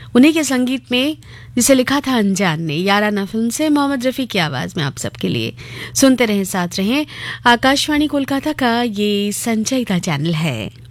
उन्हीं के संगीत में, जिसे लिखा था अनजान ने, याराना फिल्म से मोहम्मद रफ़ी की आवाज में आप सबके लिए। सुनते रहें, साथ रहें। आकाशवाणी कोलकाता का ये संचयिता चैनल है।